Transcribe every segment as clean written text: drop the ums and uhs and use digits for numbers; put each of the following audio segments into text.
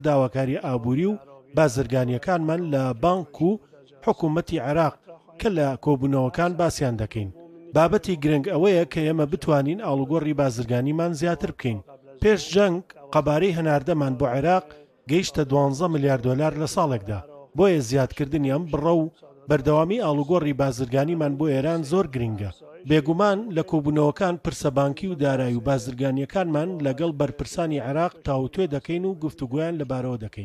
داواکاری ئابووری و بازرگانیەکانمان لە بانک و حکوومەتی عێراق کە لە کۆبوونەوەکان باسییان دەکەین. بابەتی گرنگ ئەوەیە کە ئێمە بتوانین ئاڵوگۆڕی بازرگانیمان زیاتر بکەین. پێش جەنگ قەبارەی هەناردەمان بۆ عێراق گەیشتە 12 ملیار دلار لە ساڵێکدا. بۆیە زیادکردنی ئەم بڕە و بەردەوامی ئاڵوگۆڕی بازرگانیمان بۆ ئێران زۆر گرنگە. بێگومان لە کۆبوونەوەکان پرسە بانکی و دارایی و بازرگانیەکانمان لەگەڵ بەرپرسانی عێراق تاوتوێ دەکەین و گفتوگویان لەبارەوە دەکەین.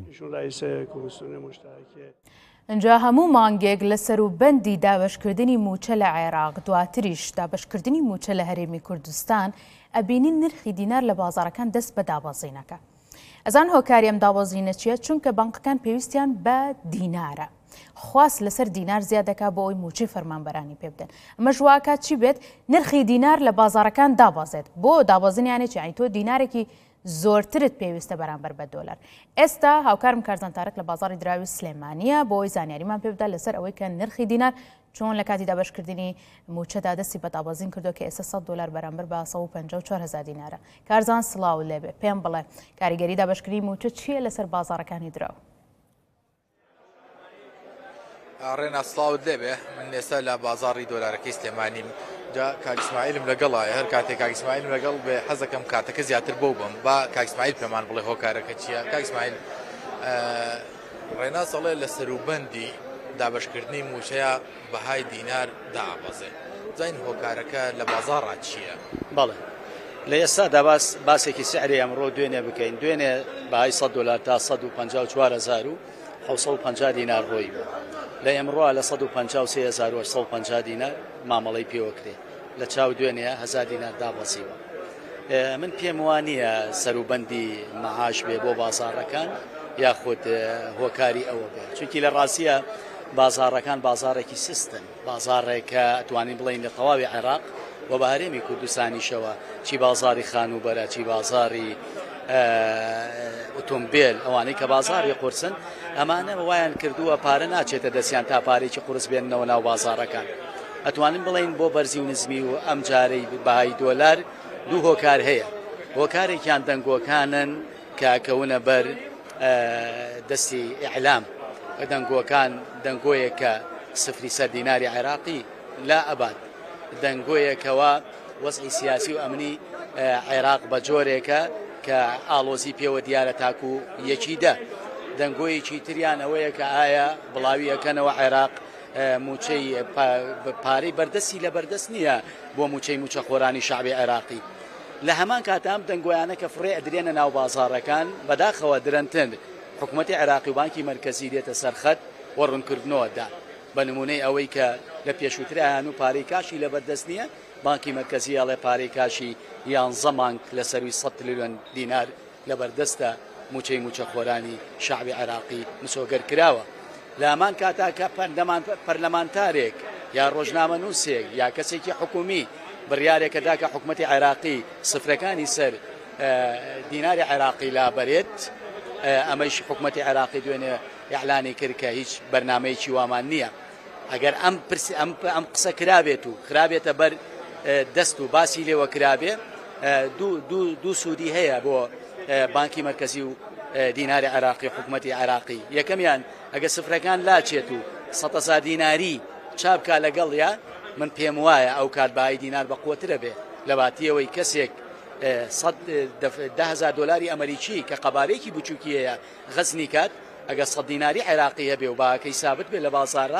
اینجا هەموو مانگێک لە سەروبەندی دابەشکردنی موچە لە عێراق دواتریش دابەشکردنی موچە لە هەرێمی کوردستان ئەبینین نرخی دینار لە بازارەکان دەست بە دابەزینەکە. ئەزان هۆکاری ئەم دابەزینە چیە؟ چونکە بانکەکان پێویستیان بە دینارە. خواست لەسەر دینار زیاد دەکا بۆ ئەوی موچەی فەرمانبەرانی پێ بدەن. ئەمە ژواکە چی بێت؟ نرخی دینار لە بازارەکان دابەزێت. بۆ دابەزینیانێکی ئەی تۆ دینارێکی زۆرترت پێویستە بەرامبەر بە دۆلار. ئێستا هاوکارم کارزان تارک لە بازاری دراوی سلێمانیە بۆ ئەوی زانیاریمان پێ بدات لەسەر ئەوەی کە نرخی دینار چۆن لە کاتی دابەشکردنی موچەدا دەستی بە دابەزین کردو کە ئێستا 100 دلار بەرامبەر بە 154,000 دینارە. کارزان سڵاو لێبێ پێم بڵێ کاریگەری دابەشکردنی موچە چییە لەسەر بازارەکانی دراو؟ ڕێنا سڵاوت لێبێ من ئێستا لە بازاڕی دۆلارەکەی سلێمانیم جا کاک ئیسماعیلم لەگەڵایە هەر کاتێک کاک ئیسماعیلم لەگەڵ بێ حەزەکەم کاتەکە زیاتر بۆ بم با کاک ئیسماعیل پێمان بڵێ هۆکارەکە چییە. کاک ئیسماعیل ڕێنا سەڵێ لە سەروبەندی دابەشکردنی موچەیە بەهای دینار دابەزێ زین هۆکارەکە لە بازاڕا چییە؟ بەڵێ لە ئێستادا باسێکی سعری ئەمڕۆ دوێنێ بکەین دوێنێ بەهای 100 دلار تا 154,750 دینار ڕۆی بوو. لە ئێمڕۆ لە 153,850 دینار مامەڵەی پێوەکرێ لە چاو دوێنێ 1000 دینار دابەزیوە. من پێم وانییە سەروبەندی مەعاش بێ بۆ بازاڕەکان یاخود هۆکاری ئەوە بێ چونکی لە ڕاستیە بازاڕەکان بازارێکی سستن بازارێکە ئەتوانین بڵین لە تەواوی عێراق و بە هەرێمی کوردستانیشەوە چی بازاری خانوبەرە چی بازاری ئۆتۆمبیل ئەوانەی کە بازاری قورسن ئەمانە وایان کردووە پارە ناچێتە دەستیان تا پارێکی قورس بێننەوە ناو بازارەکان. ئەتوانین بڵین بۆ بەرزی و نزمی و ئەم جارەی بەهای دۆلار دوو هۆکار هەیە. هۆکارێکیان دەنگۆکانن کاکەونە بەر دەستی ئیعلام دەنگۆکان دەنگۆیەکە 0 دیناری عێراقی لا ئەبات دەنگۆیەکەوە وەزعی سیاسی و ئەمنی عێراق بە جۆرێکە کە ئاڵۆزی پێوە دیارە تاکو یەکیدە. دەنگۆیەکی تریان ئەوەیە کە ئایا بڵاوی ئەەکەنەوە عێراق موچەی پارەی بەردەستی لە بەردەست نییە بۆ موچەی موچەخۆرانی شعبی عێراقی. لە هەمان کاتام دەنگۆیانە کە فڕێ ئەدرێنە ناو بازاڕەکان بەداخەوە درەنتن حکوومەتی عێراقی و بانکی مەرکەزی دێتە سەرخەت و ڕوونکردنەوەدا بە نمونەی ئەوەی کە لە پێشووتریان و پارەی کاشی لە بەردەست نییە بانکی مەرکەزی ئەڵێ پارەی کاشی 11 مانگ لە سەروی 100 تریلیۆن دینار لە بەردەستە موچەی موچەخۆرانی شعبی عێراقی مسۆگەر کراوە. لە هەمان کاتاکە پەرلەمانتارێک یا ڕۆژنامە نووسێک یا کەسێکی حکومی بڕیارێکەدا کە حکوومەتی عێراقی سفرەکانی سەر دیناری عێراقی لابەرێت ئەمەش حکوومەتی عێراقی دوێنێ ئیعلانی کرد کە هیچ بەرنامەیەکی وامان نییە. ئەگەر ئەم قسە کرابێت و خرابێتە بەر دەست و باسی لێوە کرابێ دوو سوودی هەیە بۆ بانکی مەرکەزی و دیناری عێراقی حکوومەتی عێراقی. یەکەمیان ئەگە سفرەکان لاچێت و 100,000 دیناری چاپکا لەگەڵیا من پێم وایە ئەو کات بەهای دینار بەقوترە بێ لە باتیەوەی کەسێک 10,000 دلاری ئەمریکی کە قەبارەیەکی بچووکیەیە غەزنی کات ئەگە 100 دیناری عێراقی هەبێ و باکەی سابت بێ لە بازارڕە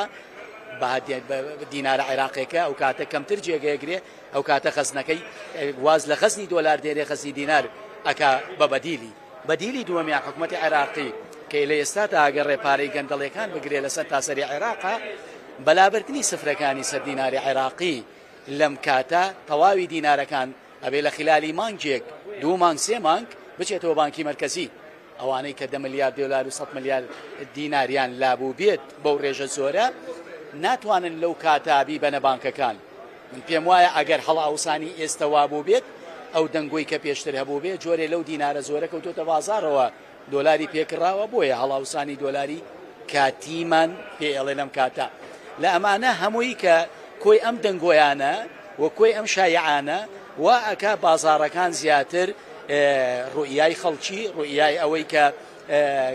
دینارە عێراقیەکە ئەو کاتە کەمتر جێگەیەگرێ ئەو کاتە خەزنەکەی واز لە خەزنی دۆلار دێرێ خەزی دینار ئەکا بە بەدیلی دووەمیان حکوومەتی عێراقی کە لە ئێستا تا ئەگەڕێ پارەی گەندەڵیەکان بگرێ لەسەر تاسەری عێراقا بەلابردنی سفرەکانی سەر دیناری عێراقی لەم کاتە تەواوی دینارەکان ئەبێ لە خلالی مانگێک 2 مانگ 3 مانگ بچێتەوە بانکی مەرکەزی ئەوانەی کە 10 ملیار دلار و 100 ملیار دیناریان لابوو بێت بەو ڕێژە زۆرە ناتوانن لەو کاتابی بەنە بانکەکان. من پێم وایە ئەگەر هەڵاوسانی ئێستا وابوو بێت ئەو دەنگۆی کە پێشتر هەبوو بێت جۆرێ لەو دینارە زۆرە کەوتۆتە بازارەوە دۆلاری پێکراوە بۆیە هەڵاوسانی دۆلاری کاتیمان پێ ئەڵێ لەم کاتە لە ئەمانە هەمووی کە کۆی ئەم دەنگۆیانە و کۆی ئەم شایعانە و ئەکا بازارەکان زیاتر ڕوئیای خەڵکی ڕوئیای ئەوەی کە